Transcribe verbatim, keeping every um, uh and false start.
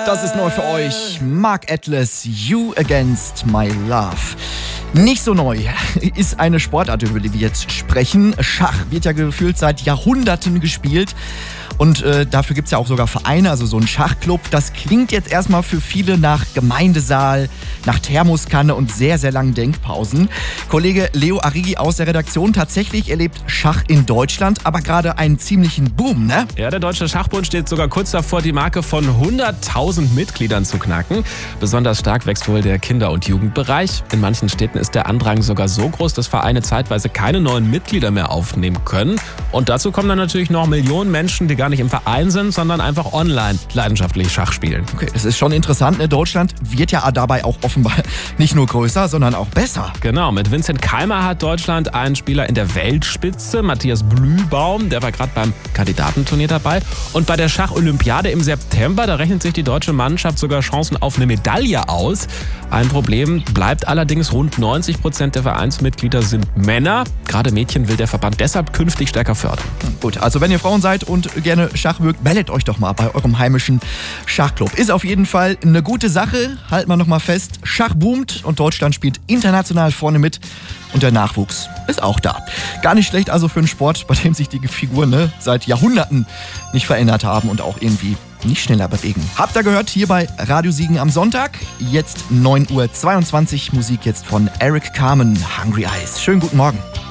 Das ist neu für euch. Mark Atlas, You Against My Love. Nicht so neu ist eine Sportart, über die wir jetzt sprechen. Schach wird ja gefühlt seit Jahrhunderten gespielt. Und äh, dafür gibt es ja auch sogar Vereine, also so ein Schachclub. Das klingt jetzt erstmal für viele nach Gemeindesaal, nach Thermoskanne und sehr, sehr langen Denkpausen. Kollege Leo Arrighi aus der Redaktion, tatsächlich erlebt Schach in Deutschland aber gerade einen ziemlichen Boom, ne? Ja, der Deutsche Schachbund steht sogar kurz davor, die Marke von hunderttausend Mitgliedern zu knacken. Besonders stark wächst wohl der Kinder- und Jugendbereich. In manchen Städten ist der Andrang sogar so groß, dass Vereine zeitweise keine neuen Mitglieder mehr aufnehmen können. Und dazu kommen dann natürlich noch Millionen Menschen, die gar nicht im Verein sind, sondern einfach online leidenschaftlich Schach spielen. Okay, das ist schon interessant, ne? Deutschland wird ja dabei auch offenbar nicht nur größer, sondern auch besser. Genau, mit Vincent Keimer hat Deutschland einen Spieler in der Weltspitze, Matthias Blühbaum, der war gerade beim Kandidatenturnier dabei. Und bei der Schach-Olympiade im September, da rechnet sich die deutsche Mannschaft sogar Chancen auf eine Medaille aus. Ein Problem bleibt allerdings, rund neunzig Prozent der Vereinsmitglieder sind Männer. Gerade Mädchen will der Verband deshalb künftig stärker fördern. Gut, also wenn ihr Frauen seid und gerne Schach mögt, meldet euch doch mal bei eurem heimischen Schachclub. Ist auf jeden Fall eine gute Sache. Halten wir noch mal fest, Schach boomt und Deutschland spielt international vorne mit. Und der Nachwuchs ist auch da. Gar nicht schlecht also für einen Sport, bei dem sich die Figuren ne, seit Jahrhunderten nicht verändert haben und auch irgendwie nicht schneller bewegen. Habt ihr gehört hier bei Radio Siegen am Sonntag? Jetzt neun Uhr zweiundzwanzig, Musik jetzt von Eric Carmen, Hungry Eyes. Schönen guten Morgen.